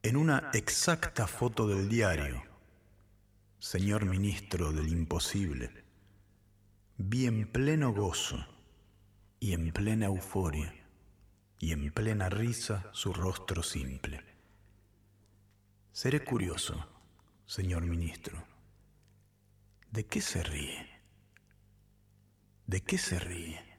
En una exacta foto del diario, señor ministro del imposible, vi en pleno gozo y en plena euforia y en plena risa su rostro simple. Seré curioso, señor ministro. ¿De qué se ríe? ¿De qué se ríe?